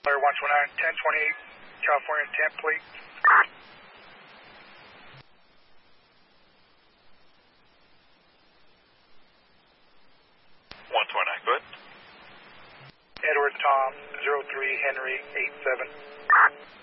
Player 129, 1028, California temp, please. 129, go ahead. Edward Tom, 03 Henry 87.